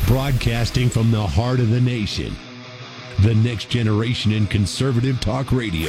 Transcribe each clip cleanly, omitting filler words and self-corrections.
Broadcasting from the heart of the nation, the next generation in conservative talk radio.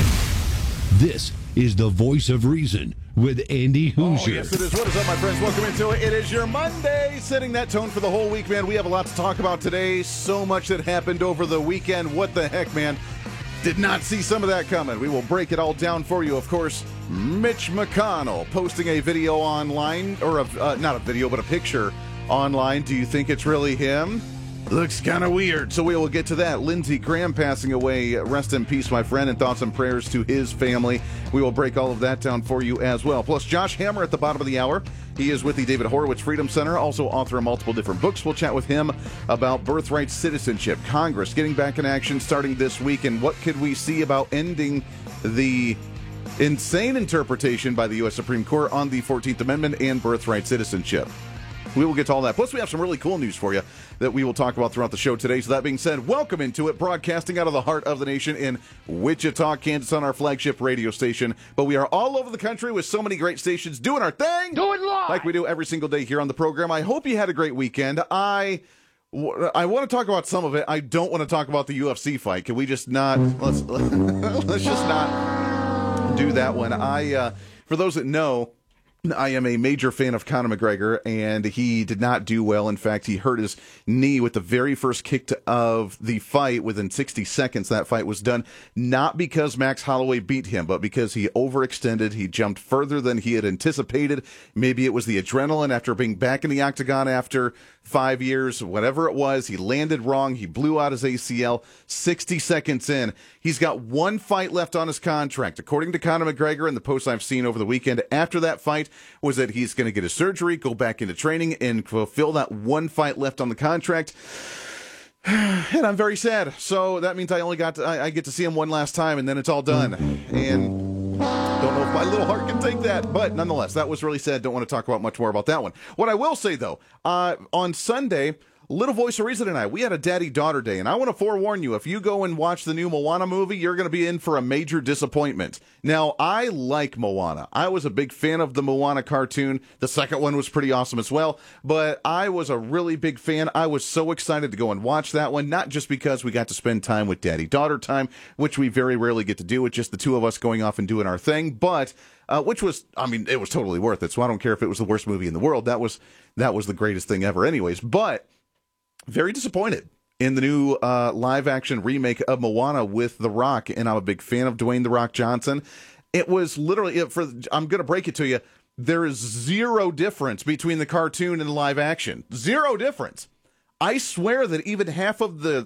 This is the Voice of Reason with Andy Hoosier. Oh, yes, it is. What is up, my friends? Welcome into it. It is your Monday, setting that tone for the whole week, man. We have a lot to talk about today. So much that happened over the weekend. What the heck, man? Did not see some of that coming. We will break it all down for you. Of course, Mitch McConnell posting a video online, or not a video, but a picture online. Do you think it's really him? Looks kind of weird. So we will get to that. Lindsey Graham passing away. Rest in peace, my friend, and thoughts and prayers to his family. We will break all of that down for you as well. Plus, Josh Hammer at the bottom of the hour. He is with the David Horowitz Freedom Center, also author of multiple different books. We'll chat with him about birthright citizenship, Congress getting back in action starting this week, and what could we see about ending the insane interpretation by the U.S. Supreme Court on the 14th Amendment and birthright citizenship. We will get to all that. Plus, we have some really cool news for you that we will talk about throughout the show today. So that being said, welcome into it, broadcasting out of the heart of the nation in Wichita, Kansas, on our flagship radio station. But we are all over the country with so many great stations doing our thing. Do it live! Like we do every single day here on the program. I hope you had a great weekend. I want to talk about some of it. I don't want to talk about the UFC fight. Can we just not? Let's just not do that one. For those that know, I am a major fan of Conor McGregor, and he did not do well. In fact, he hurt his knee with the very first kick of the fight. Within 60 seconds, that fight was done, not because Max Holloway beat him, but because he overextended. He jumped further than he had anticipated. Maybe it was the adrenaline after being back in the octagon after 5 years, whatever it was. He landed wrong. He blew out his ACL 60 seconds in. He's got one fight left on his contract. According to Conor McGregor and the posts I've seen over the weekend after that fight, was that he's going to get a surgery, go back into training, and fulfill that one fight left on the contract. And I'm very sad. So that means I get to see him one last time, and then it's all done. And don't know if my little heart can take that, but nonetheless, that was really sad. Don't want to talk about much more about that one. What I will say, though, on Sunday, Little Voice of Reason and I, we had a daddy-daughter day, and I want to forewarn you, if you go and watch the new Moana movie, you're going to be in for a major disappointment. Now, I like Moana. I was a big fan of the Moana cartoon. The second one was pretty awesome as well, but I was a really big fan. I was so excited to go and watch that one, not just because we got to spend time with daddy-daughter time, which we very rarely get to do with just the two of us going off and doing our thing, but which was, it was totally worth it, so I don't care if it was the worst movie in the world. That was the greatest thing ever anyways, but very disappointed in the new live-action remake of Moana with The Rock, and I'm a big fan of Dwayne The Rock Johnson. It was literally, I'm going to break it to you, there is zero difference between the cartoon and the live-action. Zero difference. I swear that even half of the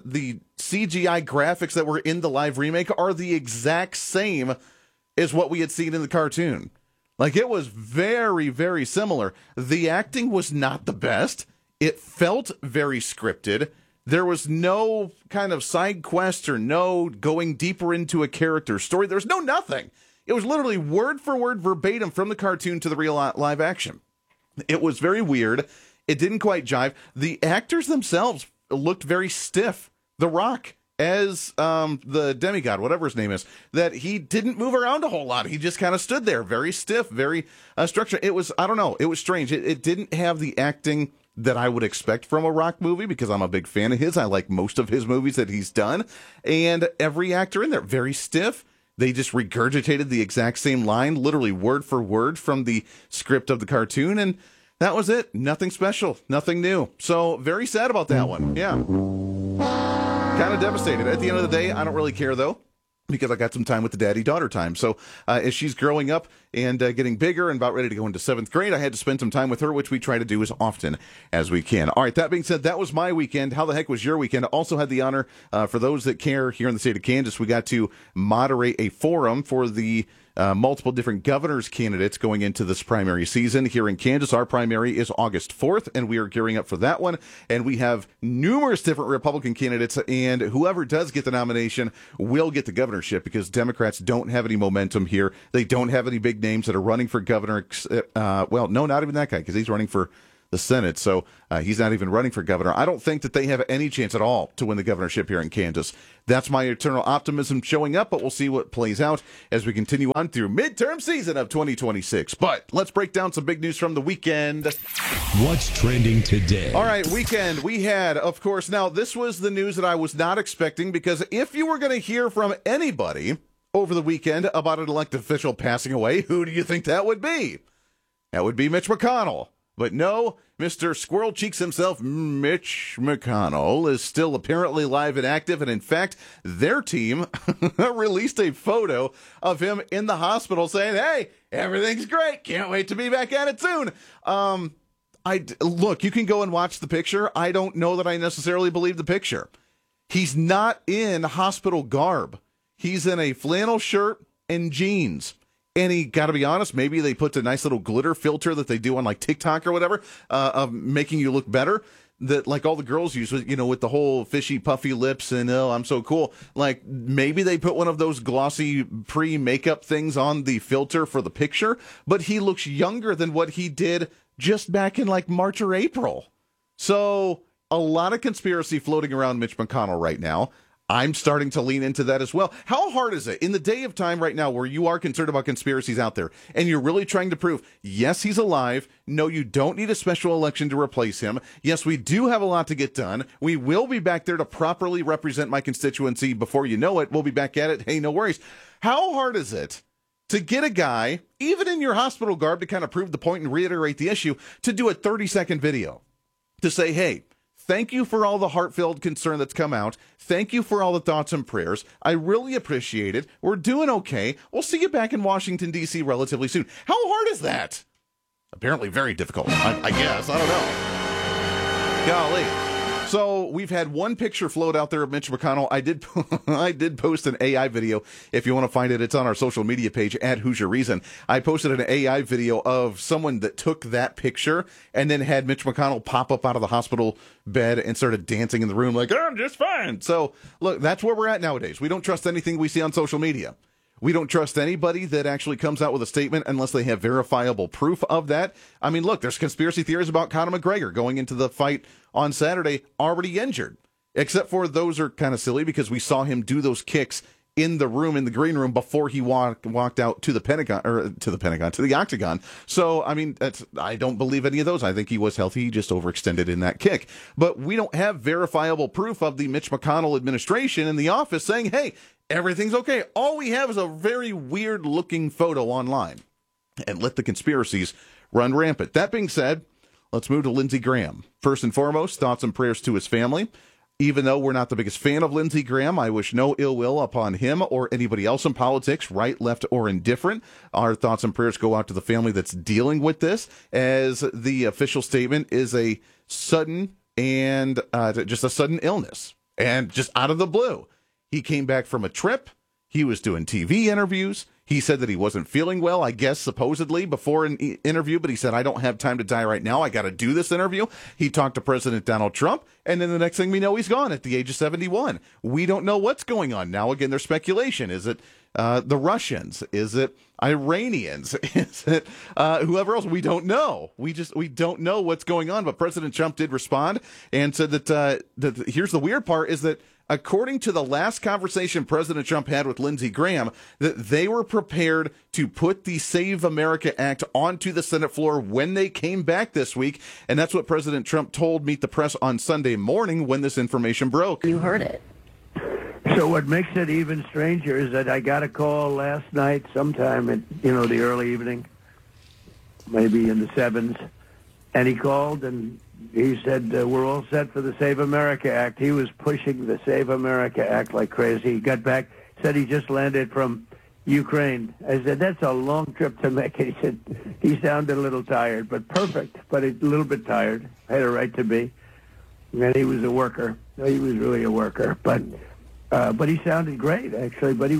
CGI graphics that were in the live remake are the exact same as what we had seen in the cartoon. Like, it was very, very similar. The acting was not the best. It felt very scripted. There was no kind of side quest or no going deeper into a character story. There was no nothing. It was literally word for word verbatim from the cartoon to the real live action. It was very weird. It didn't quite jive. The actors themselves looked very stiff. The Rock, as the demigod, whatever his name is, that he didn't move around a whole lot. He just kind of stood there, very stiff, very structured. It was, I don't know, it was strange. It didn't have the acting that I would expect from a Rock movie, because I'm a big fan of his. I like most of his movies that he's done. And every actor in there, very stiff. They just regurgitated the exact same line, literally word for word from the script of the cartoon. And that was it. Nothing special. Nothing new. So very sad about that one. Yeah. Kind of devastated. At the end of the day, I don't really care, though, because I got some time with the daddy-daughter time. So as she's growing up and getting bigger and about ready to go into 7th grade, I had to spend some time with her, which we try to do as often as we can. All right, that being said, that was my weekend. How the heck was your weekend? I also had the honor, for those that care here in the state of Kansas, we got to moderate a forum for the multiple different governor's candidates going into this primary season. Here in Kansas, our primary is August 4th, and we are gearing up for that one. And we have numerous different Republican candidates, and whoever does get the nomination will get the governorship, because Democrats don't have any momentum here. They don't have any big names that are running for governor. Well, no, not even that guy, because he's running for the Senate. So he's not even running for governor. I don't think that they have any chance at all to win the governorship here in Kansas. That's my eternal optimism showing up, but we'll see what plays out as we continue on through midterm season of 2026. But let's break down some big news from the weekend. What's trending today? All right, weekend. We had, of course, now this was the news that I was not expecting, because if you were going to hear from anybody over the weekend about an elected official passing away, who do you think that would be? That would be Mitch McConnell. But no, Mr. Squirrel Cheeks himself, Mitch McConnell, is still apparently live and active. And in fact, their team released a photo of him in the hospital saying, hey, everything's great. Can't wait to be back at it soon. Look, you can go and watch the picture. I don't know that I necessarily believe the picture. He's not in hospital garb. He's in a flannel shirt and jeans. And he, got to be honest, maybe they put a nice little glitter filter that they do on like TikTok or whatever, of making you look better, that like all the girls use, you know, with the whole fishy, puffy lips and, oh, I'm so cool. Like maybe they put one of those glossy pre-makeup things on the filter for the picture, but he looks younger than what he did just back in like March or April. So a lot of conspiracy floating around Mitch McConnell right now. I'm starting to lean into that as well. How hard is it in the day of time right now where you are concerned about conspiracies out there and you're really trying to prove, yes, he's alive. No, you don't need a special election to replace him. Yes, we do have a lot to get done. We will be back there to properly represent my constituency before you know it. We'll be back at it. Hey, no worries. How hard is it to get a guy, even in your hospital garb, to kind of prove the point and reiterate the issue, to do a 30-second video to say, hey, thank you for all the heartfelt concern that's come out. Thank you for all the thoughts and prayers. I really appreciate it. We're doing okay. We'll see you back in Washington, D.C. relatively soon. How hard is that? Apparently very difficult, I guess. I don't know. Golly. So we've had one picture float out there of Mitch McConnell. I did post an AI video. If you want to find it, it's on our social media page at Hoosier Reason. I posted an AI video of someone that took that picture and then had Mitch McConnell pop up out of the hospital bed and started dancing in the room like, oh, I'm just fine. So look, that's where we're at nowadays. We don't trust anything we see on social media. We don't trust anybody that actually comes out with a statement unless they have verifiable proof of that. I mean, look, there's conspiracy theories about Conor McGregor going into the fight on Saturday already injured, except for those are kind of silly because we saw him do those kicks in the room, in the green room, before he walked out to the octagon. So, I mean, I don't believe any of those. I think he was healthy. He just overextended in that kick. But we don't have verifiable proof of the Mitch McConnell administration in the office saying, hey, everything's okay. All we have is a very weird-looking photo online. And let the conspiracies run rampant. That being said, let's move to Lindsey Graham. First and foremost, thoughts and prayers to his family. Even though we're not the biggest fan of Lindsey Graham, I wish no ill will upon him or anybody else in politics, right, left, or indifferent. Our thoughts and prayers go out to the family that's dealing with this, as the official statement is a sudden and just a sudden illness, and just out of the blue. He came back from a trip. He was doing TV interviews. He said that he wasn't feeling well, I guess, supposedly, before an interview, but he said, I don't have time to die right now. I got to do this interview. He talked to President Donald Trump, and then the next thing we know, he's gone at the age of 71. We don't know what's going on. Now, again, there's speculation. Is it the Russians? Is it Iranians? Is it whoever else? We don't know. We don't know what's going on, but President Trump did respond and said that here's the weird part, is that according to the last conversation President Trump had with Lindsey Graham, that they were prepared to put the Save America Act onto the Senate floor when they came back this week. And that's what President Trump told Meet the Press on Sunday morning when this information broke. You heard it. So what makes it even stranger is that I got a call last night sometime at, the early evening, maybe in the 7s, and he called and he said, we're all set for the Save America Act. He was pushing the Save America Act like crazy. He got back, said he just landed from Ukraine. I said, that's a long trip to make. He said, he sounded a little tired, but perfect, but a little bit tired. Had a right to be. And he was a worker. He was really a worker. But he sounded great, actually. But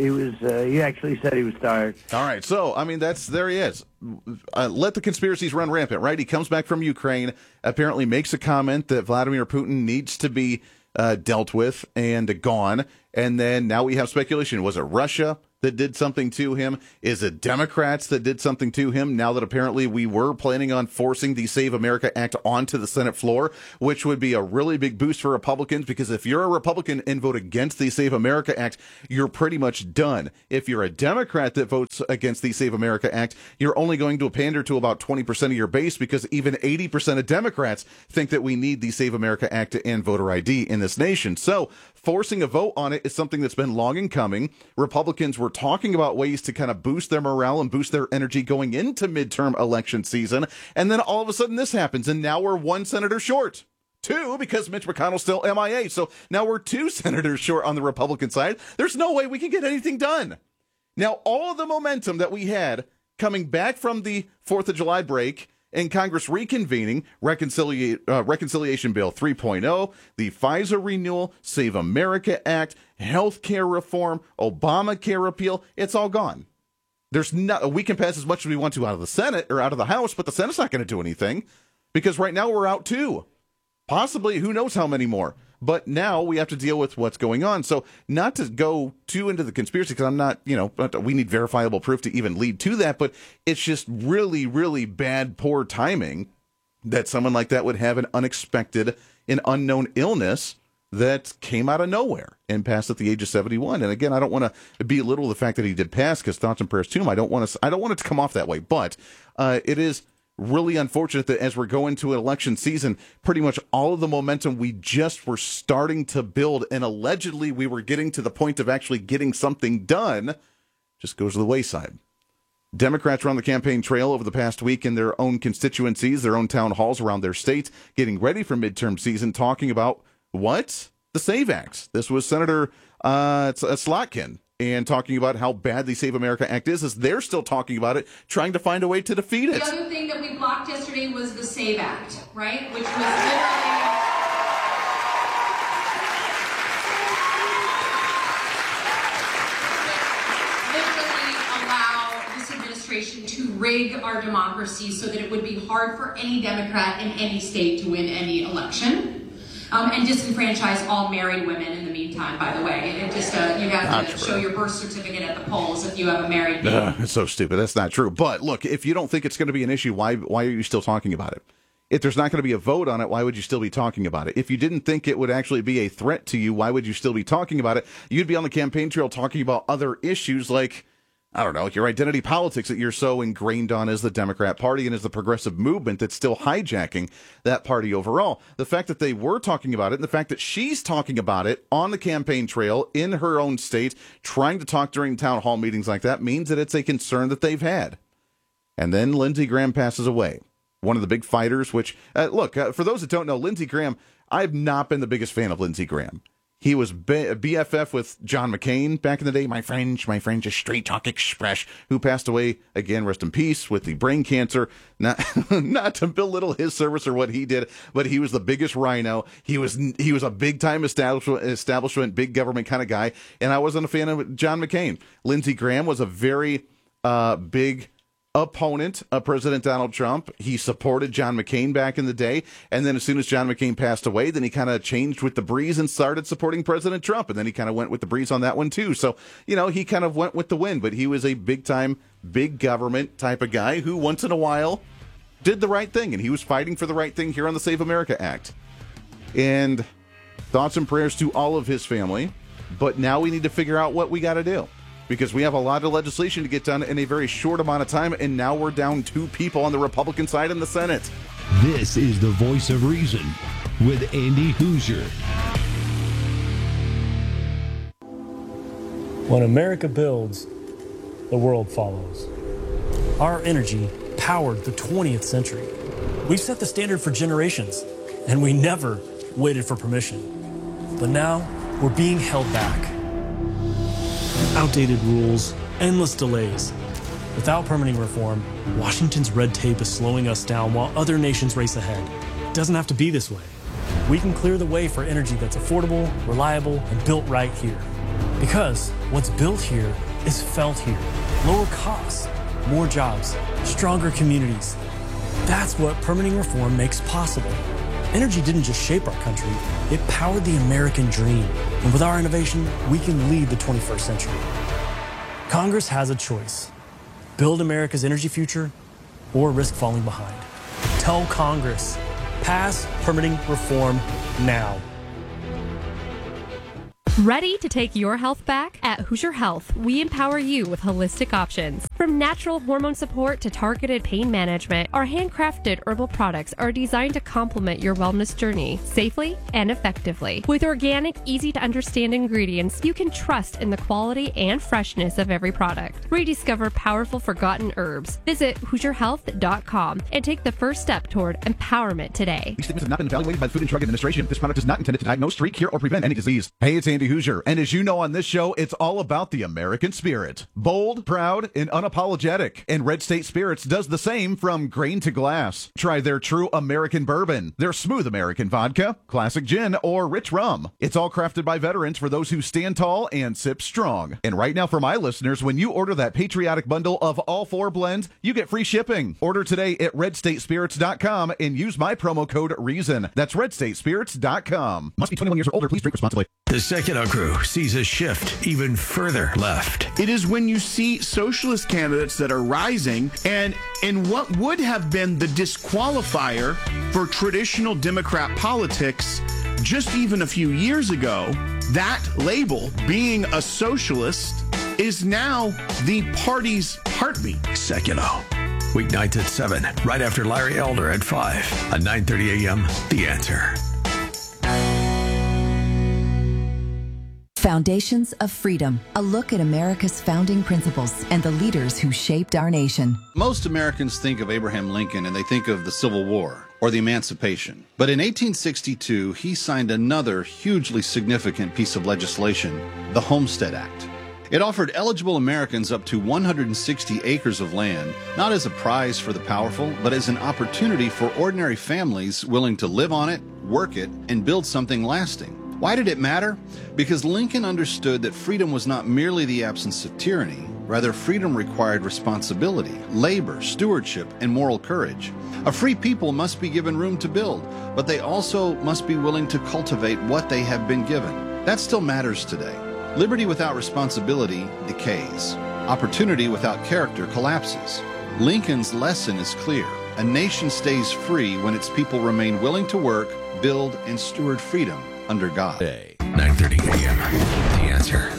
he actually said he was tired. All right. So, I mean, there he is. Let the conspiracies run rampant, right? He comes back from Ukraine, apparently makes a comment that Vladimir Putin needs to be dealt with and gone. And then now we have speculation. Was it Russia? that did something to him? Is it Democrats that did something to him now that apparently we were planning on forcing the Save America Act onto the Senate floor, which would be a really big boost for Republicans, because if you're a Republican and vote against the Save America Act, you're pretty much done. If you're a Democrat that votes against the Save America Act, you're only going to pander to about 20% of your base, because even 80% of Democrats think that we need the Save America Act and voter ID in this nation. So forcing a vote on it is something that's been long in coming. Republicans were talking about ways to kind of boost their morale and boost their energy going into midterm election season. And then all of a sudden this happens, and now we're one senator short. Two, because Mitch McConnell's still MIA. So now we're two senators short on the Republican side. There's no way we can get anything done. Now, all of the momentum that we had coming back from the 4th of July break and Congress reconvening, Reconciliation Bill 3.0, the FISA renewal, Save America Act, health care reform, Obamacare repeal, it's all gone. We can pass as much as we want to out of the Senate or out of the House, but the Senate's not going to do anything, because right now we're out too. Possibly, who knows how many more. But now we have to deal with what's going on. So not to go too into the conspiracy, because I'm not, we need verifiable proof to even lead to that. But it's just really, really bad, poor timing that someone like that would have an unexpected and unknown illness that came out of nowhere and passed at the age of 71. And again, I don't want to belittle the fact that he did pass, because thoughts and prayers to him. I don't want it to come off that way. But it is really unfortunate that as we're going to an election season, pretty much all of the momentum we just were starting to build, and allegedly we were getting to the point of actually getting something done, just goes to the wayside. Democrats were on the campaign trail over the past week in their own constituencies, their own town halls around their states, getting ready for midterm season, talking about what? The SAVE Act. This was Senator Slotkin, and talking about how bad the Save America Act is, as they're still talking about it, trying to find a way to defeat it. The other thing that we blocked yesterday was the SAVE Act, right? Which was literally allow this administration to rig our democracy so that it would be hard for any Democrat in any state to win any election. And disenfranchise all married women in the meantime, by the way. It just, you have to show your birth certificate at the polls if you have a married baby. It's so stupid. That's not true. But look, if you don't think it's going to be an issue, why are you still talking about it? If there's not going to be a vote on it, why would you still be talking about it? If you didn't think it would actually be a threat to you, why would you still be talking about it? You'd be on the campaign trail talking about other issues like, I don't know, like your identity politics that you're so ingrained on as the Democrat Party and as the progressive movement that's still hijacking that party overall. The fact that they were talking about it, and the fact that she's talking about it on the campaign trail in her own state, trying to talk during town hall meetings like that, means that it's a concern that they've had. And then Lindsey Graham passes away. One of the big fighters, which, for those that don't know, Lindsey Graham, I've not been the biggest fan of Lindsey Graham. He was BFF with John McCain back in the day. My friend, just straight talk express, who passed away, again, rest in peace, with the brain cancer. Not to belittle his service or what he did, but he was the biggest rhino. He was a big time establishment, big government kind of guy. And I wasn't a fan of John McCain. Lindsey Graham was a very big opponent of President Donald Trump. He supported John McCain back in the day, and then as soon as John McCain passed away, then he kind of changed with the breeze and started supporting President Trump, and then he kind of went with the breeze on that one too. So, he kind of went with the wind, but he was a big-time, big government type of guy who once in a while did the right thing, and he was fighting for the right thing here on the Save America Act. And thoughts and prayers to all of his family, but now we need to figure out what we got to do, because we have a lot of legislation to get done in a very short amount of time, and now we're down 2 people on the Republican side in the Senate. This is the Voice of Reason with Andy Hoosier. When America builds, the world follows. Our energy powered the 20th century. We've set the standard for generations, and we never waited for permission. But now, we're being held back. Outdated rules, endless delays. Without permitting reform, Washington's red tape is slowing us down while other nations race ahead. It doesn't have to be this way. We can clear the way for energy that's affordable, reliable, and built right here. Because what's built here is felt here. Lower costs, more jobs, stronger communities. That's what permitting reform makes possible. Energy didn't just shape our country, it powered the American dream. And with our innovation, we can lead the 21st century. Congress has a choice. Build America's energy future or risk falling behind. Tell Congress, pass permitting reform now. Ready to take your health back? At Hoosier Health, we empower you with holistic options. From natural hormone support to targeted pain management, our handcrafted herbal products are designed to complement your wellness journey safely and effectively. With organic, easy-to-understand ingredients, you can trust in the quality and freshness of every product. Rediscover powerful forgotten herbs. Visit HoosierHealth.com and take the first step toward empowerment today. These statements have not been evaluated by the Food and Drug Administration. This product is not intended to diagnose, treat, cure, or prevent any disease. Hey, it's Andy Hoosier, and as you know on this show, it's all about the American spirit. Bold, proud, and unapologetic. And Red State Spirits does the same from grain to glass. Try their true American bourbon, their smooth American vodka, classic gin, or rich rum. It's all crafted by veterans for those who stand tall and sip strong. And right now for my listeners, when you order that patriotic bundle of all 4 blends, you get free shipping. Order today at redstatespirits.com and use my promo code REASON. That's redstatespirits.com. Must be 21 years or older. Please drink responsibly. The Secular Crew sees a shift even further left. It is when you see socialist candidates that are rising, and in what would have been the disqualifier for traditional Democrat politics just even a few years ago, that label, being a socialist, is now the party's heartbeat. Secular. Weeknights at 7, right after Larry Elder at 5, at 9:30 a.m., The Answer. Foundations of Freedom, a look at America's founding principles and the leaders who shaped our nation. Most Americans think of Abraham Lincoln and they think of the Civil War or the Emancipation. But in 1862, he signed another hugely significant piece of legislation, the Homestead Act. It offered eligible Americans up to 160 acres of land, not as a prize for the powerful, but as an opportunity for ordinary families willing to live on it, work it, and build something lasting. Why did it matter? Because Lincoln understood that freedom was not merely the absence of tyranny. Rather, freedom required responsibility, labor, stewardship, and moral courage. A free people must be given room to build, but they also must be willing to cultivate what they have been given. That still matters today. Liberty without responsibility decays. Opportunity without character collapses. Lincoln's lesson is clear. A nation stays free when its people remain willing to work, build, and steward freedom under God. 9:30 a.m. The Answer.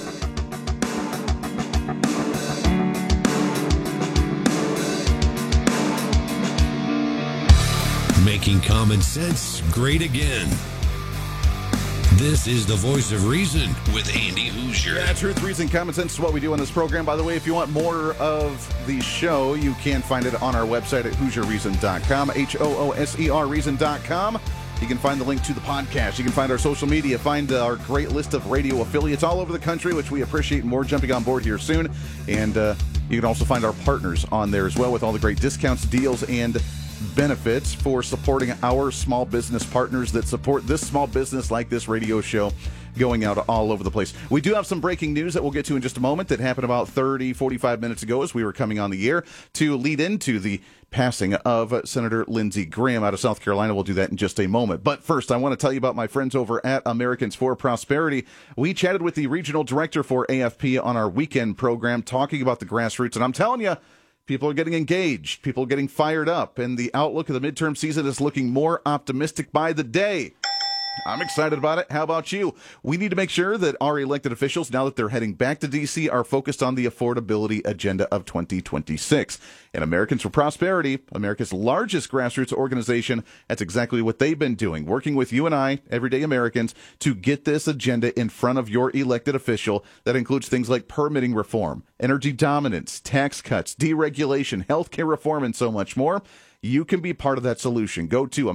Making common sense great again. This is the Voice of Reason with Andy Hoosier. Yeah, truth, reason, common sense is what we do on this program. By the way, if you want more of the show, you can find it on our website at HoosierReason.com, HOOSER Reason.com. You can find the link to the podcast. You can find our social media, find our great list of radio affiliates all over the country, which we appreciate, more jumping on board here soon. And you can also find our partners on there as well with all the great discounts, deals, and benefits for supporting our small business partners that support this small business like this radio show going out all over the place. We do have some breaking news that we'll get to in just a moment that happened about 45 minutes ago as we were coming on the air to lead into the passing of Senator Lindsey Graham out of South Carolina. We'll do that in just a moment. But first, I want to tell you about my friends over at Americans for Prosperity. We chatted with the regional director for AFP on our weekend program talking about the grassroots, and I'm telling you, people are getting engaged, people are getting fired up, and the outlook of the midterm season is looking more optimistic by the day. I'm excited about it. How about you? We need to make sure that our elected officials, now that they're heading back to D.C., are focused on the affordability agenda of 2026. And Americans for Prosperity, America's largest grassroots organization, that's exactly what they've been doing, working with you and I, everyday Americans, to get this agenda in front of your elected official. That includes things like permitting reform, energy dominance, tax cuts, deregulation, healthcare reform, and so much more. You can be part of that solution. Go to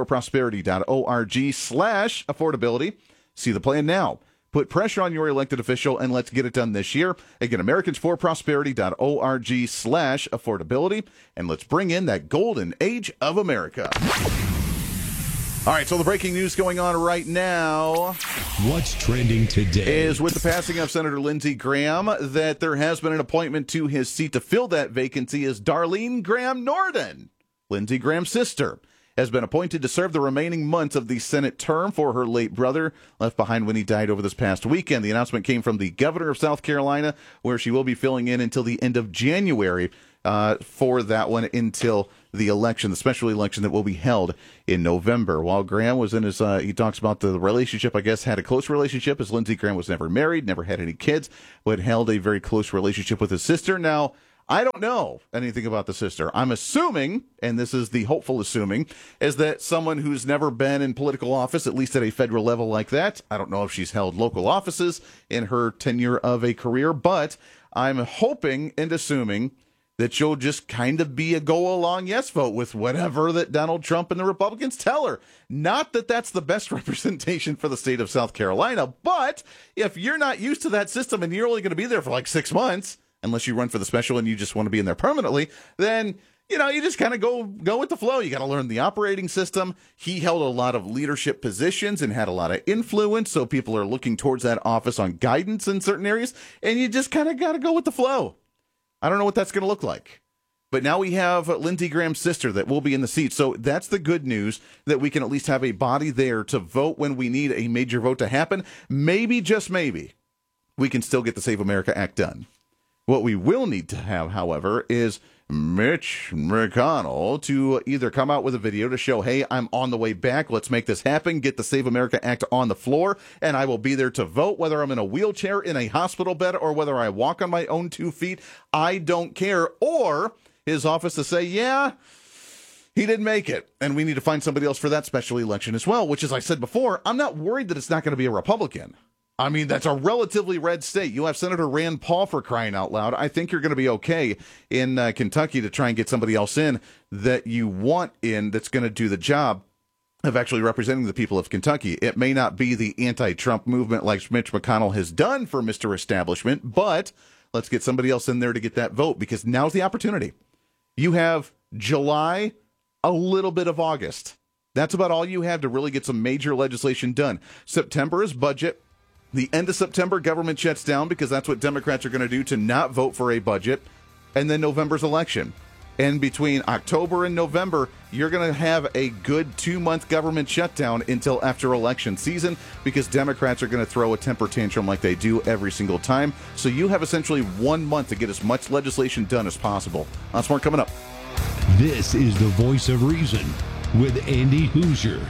americansforprosperity.org/affordability. See the plan now. Put pressure on your elected official and let's get it done this year. Again, americansforprosperity.org/affordability. And let's bring in that golden age of America. All right, so the breaking news going on right now. What's trending today is with the passing of Senator Lindsey Graham that there has been an appointment to his seat to fill that vacancy as Darlene Graham Norden, Lindsey Graham's sister. has been appointed to serve the remaining months of the Senate term for her late brother, left behind when he died over this past weekend. The announcement came from the governor of South Carolina, where she will be filling in until the end of January for that one until the election, the special election that will be held in November. While Graham was in his, he talks about the relationship, I guess, had a close relationship, as Lindsey Graham was never married, never had any kids, but held a very close relationship with his sister. Now, I don't know anything about the sister. I'm assuming, and this is the hopeful assuming, is that someone who's never been in political office, at least at a federal level like that, I don't know if she's held local offices in her tenure of a career, but I'm hoping and assuming that she'll just kind of be a go-along yes vote with whatever that Donald Trump and the Republicans tell her. Not that that's the best representation for the state of South Carolina, but if you're not used to that system and you're only going to be there for like 6 months, unless you run for the special and you just want to be in there permanently, then, you know, you just kind of go with the flow. You got to learn the operating system. He held a lot of leadership positions and had a lot of influence, so people are looking towards that office on guidance in certain areas, and you just kind of got to go with the flow. I don't know what that's going to look like. But now we have Lindsey Graham's sister that will be in the seat. So that's the good news, that we can at least have a body there to vote when we need a major vote to happen. Maybe, just maybe, we can still get the Save America Act done. What we will need to have, however, is Mitch McConnell to either come out with a video to show, hey, I'm on the way back, let's make this happen, get the Save America Act on the floor, and I will be there to vote, whether I'm in a wheelchair, in a hospital bed, or whether I walk on my own 2 feet, I don't care. Or his office to say, yeah, he didn't make it, and we need to find somebody else for that special election as well, which, as I said before, I'm not worried that it's not going to be a Republican. I mean, that's a relatively red state. You have Senator Rand Paul, for crying out loud. I think you're going to be okay in Kentucky to try and get somebody else in that you want in that's going to do the job of actually representing the people of Kentucky. It may not be the anti-Trump movement like Mitch McConnell has done for Mr. Establishment, but let's get somebody else in there to get that vote, because now's the opportunity. You have July, a little bit of August. That's about all you have to really get some major legislation done. September is budget. The end of September, government shuts down, because that's what Democrats are going to do to not vote for a budget. And then November's election. And between October and November, you're going to have a good 2-month government shutdown until after election season, because Democrats are going to throw a temper tantrum like they do every single time. So you have essentially 1 month to get as much legislation done as possible. Lots more coming up. This is the Voice of Reason with Andy Hoosier.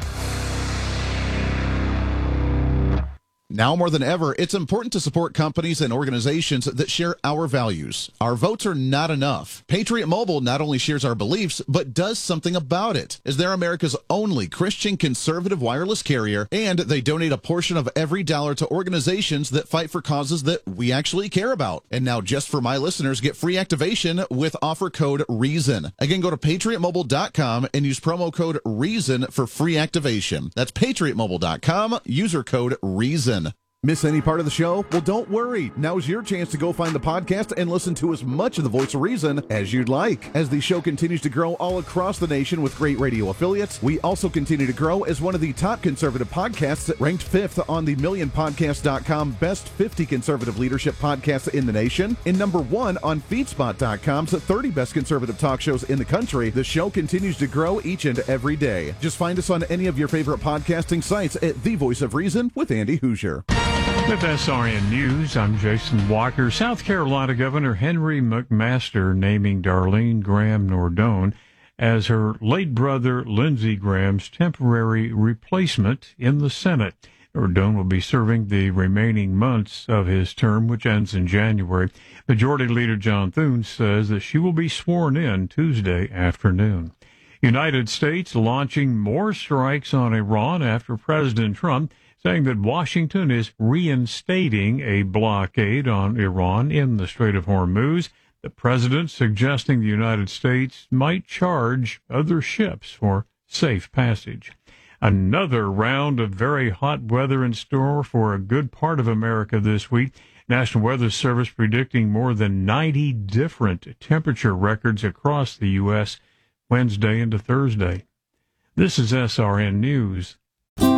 Now more than ever, it's important to support companies and organizations that share our values. Our votes are not enough. Patriot Mobile not only shares our beliefs, but does something about it, as they're America's only Christian conservative wireless carrier, and they donate a portion of every dollar to organizations that fight for causes that we actually care about. And now, just for my listeners, get free activation with offer code REASON. Again, go to patriotmobile.com and use promo code REASON for free activation. That's patriotmobile.com, user code REASON. Miss any part of the show? Well, don't worry. Now's your chance to go find the podcast and listen to as much of the Voice of Reason as you'd like. As the show continues to grow all across the nation with great radio affiliates, we also continue to grow as one of the top conservative podcasts, ranked 5th on the MillionPodcast.com Best 50 Conservative Leadership Podcasts in the nation, and number 1 on FeedSpot.com's 30 Best Conservative Talk Shows in the country. The show continues to grow each and every day. Just find us on any of your favorite podcasting sites at The Voice of Reason with Andy Hoosier. With SRN News, I'm Jason Walker. South Carolina Governor Henry McMaster naming Darlene Graham Nordone as her late brother Lindsey Graham's temporary replacement in the Senate. Nordone will be serving the remaining months of his term, which ends in January. Majority Leader John Thune says that she will be sworn in Tuesday afternoon. United States launching more strikes on Iran after President Trump saying that Washington is reinstating a blockade on Iran in the Strait of Hormuz. The president suggesting the United States might charge other ships for safe passage. Another round of very hot weather in store for a good part of America this week. National Weather Service predicting more than 90 different temperature records across the U.S. Wednesday into Thursday. This is SRN News.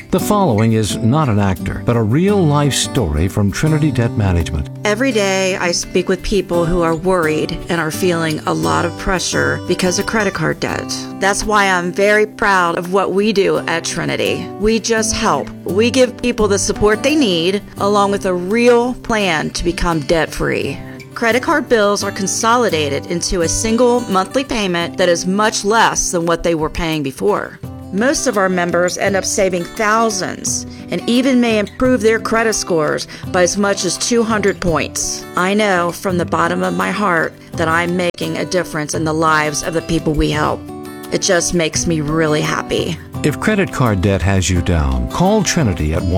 The following is not an actor, but a real-life story from Trinity Debt Management. Every day I speak with people who are worried and are feeling a lot of pressure because of credit card debt. That's why I'm very proud of what we do at Trinity. We just help. We give people the support they need, along with a real plan to become debt-free. Credit card bills are consolidated into a single monthly payment that is much less than what they were paying before. Most of our members end up saving thousands and even may improve their credit scores by as much as 200 points. I know from the bottom of my heart that I'm making a difference in the lives of the people we help. It just makes me really happy. If credit card debt has you down, call Trinity at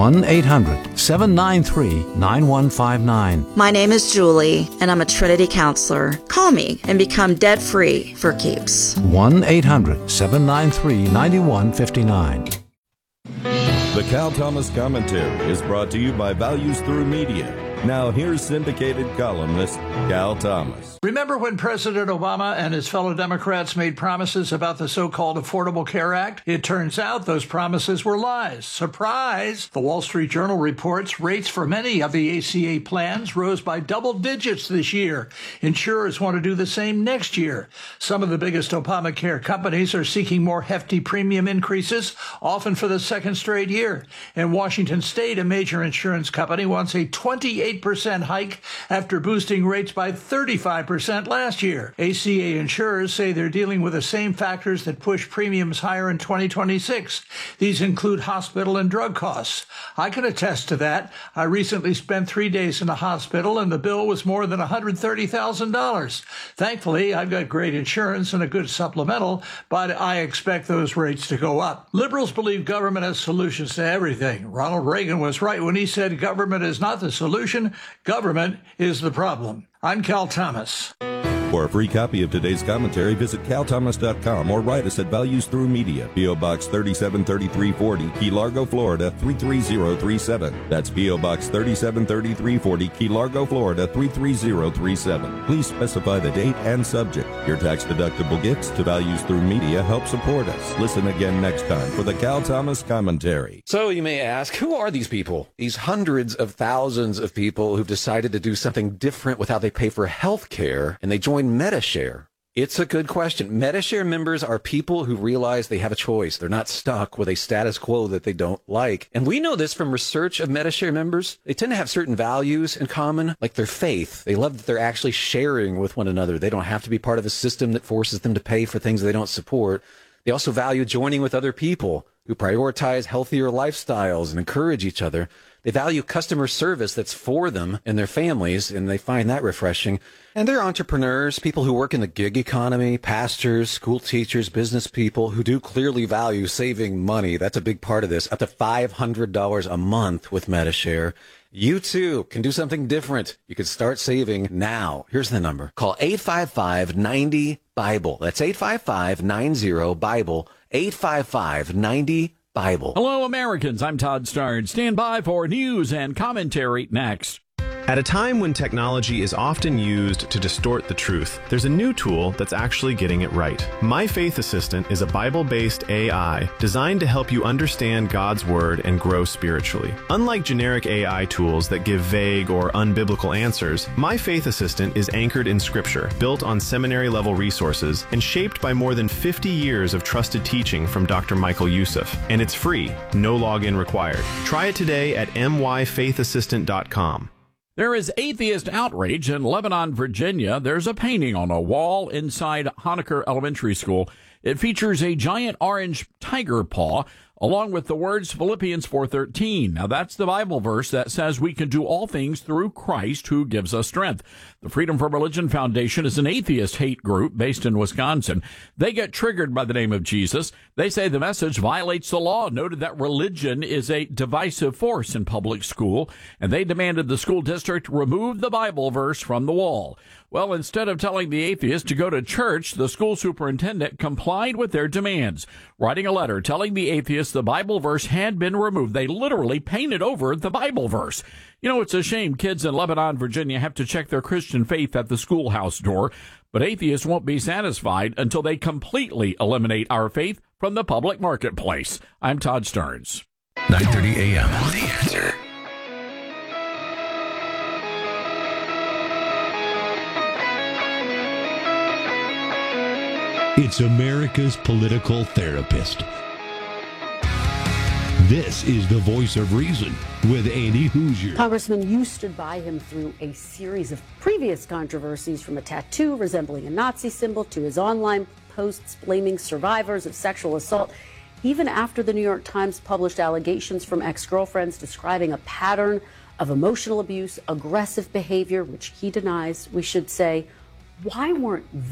1-800-793-9159. My name is Julie, and I'm a Trinity counselor. Call me and become debt-free for keeps. 1-800-793-9159. The Cal Thomas Commentary is brought to you by Values Through Media. Now here's syndicated columnist Cal Thomas. Remember when President Obama and his fellow Democrats made promises about the so-called Affordable Care Act? It turns out those promises were lies. Surprise! The Wall Street Journal reports rates for many of the ACA plans rose by double digits this year. Insurers want to do the same next year. Some of the biggest Obamacare companies are seeking more hefty premium increases, often for the second straight year. In Washington State, a major insurance company wants a 28% hike after boosting rates by 35% last year. ACA insurers say they're dealing with the same factors that push premiums higher in 2026. These include hospital and drug costs. I can attest to that. I recently spent 3 days in the hospital, and the bill was more than $130,000. Thankfully, I've got great insurance and a good supplemental, but I expect those rates to go up. Liberals believe government has solutions to everything. Ronald Reagan was right when he said government is not the solution. Government is the problem. I'm Cal Thomas. For a free copy of today's commentary, visit calthomas.com or write us at Values Through Media, P.O. Box 373340, Key Largo, Florida 33037. That's P.O. Box 373340, Key Largo, Florida 33037. Please specify the date and subject. Your tax-deductible gifts to Values Through Media help support us. Listen again next time for the Cal Thomas Commentary. So you may ask, who are these people? These hundreds of thousands of people who've decided to do something different with how they pay for health care, and they join Medi-Share. It's a good question. Medi-Share members are people who realize they have a choice. They're not stuck with a status quo that they don't like. And we know this from research of Medi-Share members. They tend to have certain values in common, like their faith. They love that they're actually sharing with one another. They don't have to be part of a system that forces them to pay for things they don't support. They also value joining with other people who prioritize healthier lifestyles and encourage each other. They value customer service that's for them and their families, and they find that refreshing. And they're entrepreneurs, people who work in the gig economy, pastors, school teachers, business people who do clearly value saving money. That's a big part of this. Up to $500 a month with Medi-Share. You too can do something different. You can start saving now. Here's the number. Call 855-90-BIBLE. That's 855-90-BIBLE. 855-90-BIBLE. Hello, Americans. I'm Todd Starnes. Stand by for news and commentary next. At a time when technology is often used to distort the truth, there's a new tool that's actually getting it right. My Faith Assistant is a Bible-based AI designed to help you understand God's Word and grow spiritually. Unlike generic AI tools that give vague or unbiblical answers, My Faith Assistant is anchored in Scripture, built on seminary-level resources, and shaped by more than 50 years of trusted teaching from Dr. Michael Youssef. And it's free, no login required. Try it today at myfaithassistant.com. There is atheist outrage in Lebanon, Virginia. There's a painting on a wall inside Honaker Elementary School. It features a giant orange tiger paw, along with the words Philippians 4:13. Now, that's the Bible verse that says we can do all things through Christ who gives us strength. The Freedom from Religion Foundation is an atheist hate group based in Wisconsin. They get triggered by the name of Jesus. They say the message violates the law, noted that religion is a divisive force in public school, and they demanded the school district remove the Bible verse from the wall. Well, instead of telling the atheist to go to church, the school superintendent complied with their demands, writing a letter telling the atheist the Bible verse had been removed. They literally painted over the Bible verse. You know, it's a shame kids in Lebanon, Virginia have to check their Christian faith at the schoolhouse door, but atheists won't be satisfied until they completely eliminate our faith from the public marketplace. I'm Todd Starnes. 9:30 a.m. The Answer. It's America's political therapist. This is the Voice of Reason with Andy Hoosier. Congressman, you stood by him through a series of previous controversies, from a tattoo resembling a Nazi symbol to his online posts blaming survivors of sexual assault, even after the New York Times published allegations from ex-girlfriends describing a pattern of emotional abuse, aggressive behavior, which he denies. We should say, why weren't